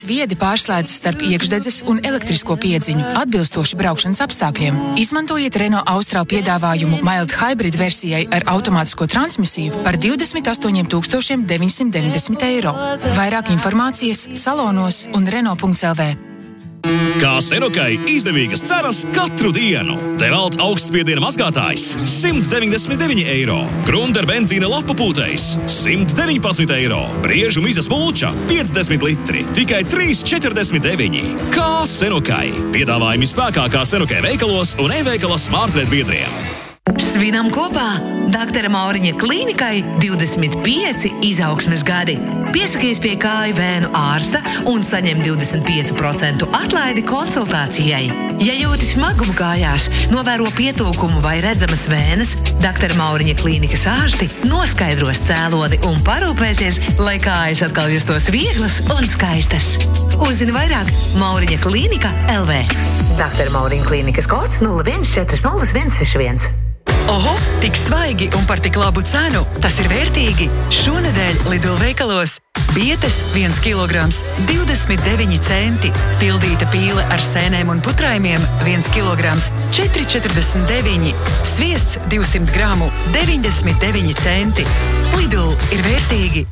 Viedi pārslēdzas starp iekšdedzes un elektrisko piedziņu, atbilstoši braukšanas apstākļiem. Izmantojiet Renault Austral piedāvājumu Mild Hybrid versijai ar automātisko transmisiju par 28 990 eiro. Vairāk informācijas salonos un Renault.lv. Kā Senokai izdevīgas cenas katru dienu. Devalt augstspiediena mazgātājs 199 eiro. Grunder benzīna lapapūtējs 119 eiro. Briežu mizas mulča 50 litri. Tikai 3,49. Kā Senokai. Piedāvājumi spēkā kā Senokai veikalos un e-veikala Smartred biedriem. Svinam kopā Dr. Mauriņa klīnikai 25 izaugsmes gadi. Piesakies pie kāju vēnu ārsta un saņem 25% atlaidi konsultācijai. Ja jūti smagumu kājās, novēro pietūkumu vai redzamas vēnes, Dr. Mauriņa klīnikas ārsti noskaidros cēloni un parūpēsies, lai kājas atkal justos vieglas un skaistas. Uzzini vairāk Mauriņa klīnika LV. Dr. Mauriņa klīnikas kods 01400161. Oho, tik svaigi un par tik labu cenu. Tas ir vērtīgi. Šonedēļ Lidl veikalos bietes 1 kilograms 29 centi. Pildīta pīle ar sēnēm un putrājumiem 1 kilograms 4,49. Sviests 200 gramu 99 centi. Lidl ir vērtīgi.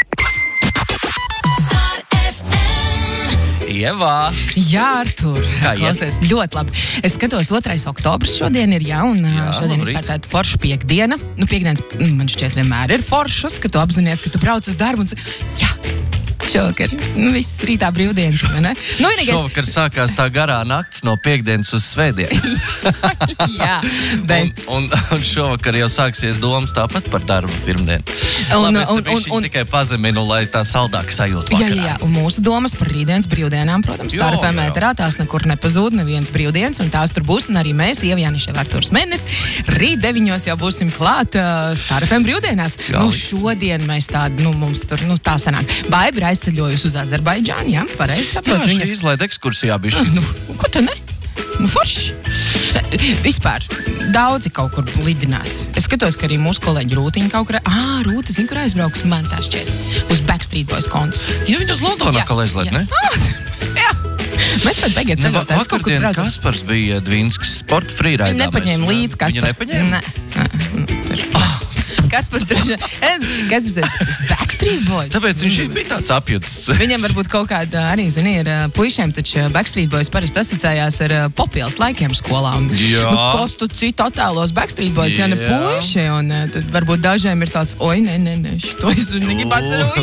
Ievā! Jā, Artur, klausies, ļoti labi. Es skatos, 2. oktobris šodien ir, un šodien vispār tāda forša piekdiena. Piekdienas man šķiet vienmēr ir foršas, ka tu apzinies, ka tu brauc uz darbu un šovakar, viss rītā brīvdienas, vai ne? Šovakar sākās tā garā nakts no piekdienas uz svētdienu. Jā, bet... Un šovakar jau sāksies domas tāpat par darbu pirmdien. Labi, es tikai pazeminu, lai tā saldāk sajūt vakarā. Jā, un mūsu domas par rītdienas brīvdienām, protams, Star FM ēterā, tās nekur nepazūd, neviens brīvdienas, un tās tur būs, un arī mēs, Ieva Jāniša, Arturs Menis, rīt 9 jau būsim klāt Star FM brīvdienās. Šodien mēs tādi, mums tur, tā sanāk. Baiba ir aizceļojusi uz Azerbaidžānu, jā, pareizi saprotu. Jā, šī izlaida ekskursijā bišķi. Ko te ne? Forši. Vispār, daudzi kaut kur lidinās. Es skatos, ka arī mūsu kolēģi Rūtiņa kaut kur... Rūta, zin, kur aizbrauks, man tā šķiet. Uz Backstreet Boys konts. Ja viņi uz Londonā kā aizlaid, ne? Jā. Mēs tad beigāt ceļotājs kaut kur braucam. Vakardien Kaspars bija Dvīnskas sporta freeridā. Nepaņēma līdz Kaspars. Viņa nepaņēma? Nē. Kaspars droši. Kaspars ir Backstreet Boys. Tāpēc viņš bija tāds apjutis. Viņam varbūt kaut kāda arī, zini, ir puišiem, taču Backstreet Boys parasti asociējās ar popielas laikiem skolā. Jā. Kas tu citu attēlos Backstreet Boys, ja ne puiši, un tad varbūt dažiem ir tāds, nē, šito es negribu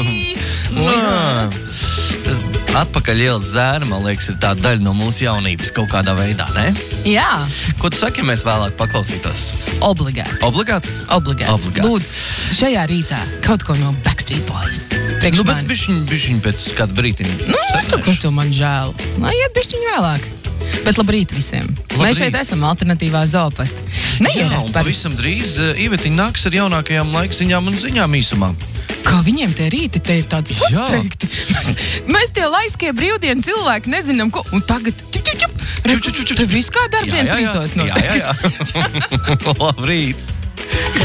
atceru. Tas atpakaļ ielas zēna, man liekas, ir tā daļa no mūsu jaunības kaut kādā veidā, ne? Jā. Ko tu saki, mēs vēlāk paklausītos? Obligāti. Obligāts? Obligāti. Lūdzu, šajā rītā kaut ko no Backstreet Boys. Priekš bet bišķiņ pēc kāda brītiņa. Tu man žēl. Lai iet bišķiņ vēlāk. Bet labrīt visiem. Mēs šeit esam alternatīvā zoopasta. Un pavisam drīz Ivetiņa nāks ar jaunākajām laikziņām un ziņām īsumā. Kā viņiem tie rīti te ir tādi sasteigti. Mēs tie laiskie brīvdienu cilvēki nezinām, ko. Un tagad te viss kā darbdienas rītos notiek. Jā. Labrīt.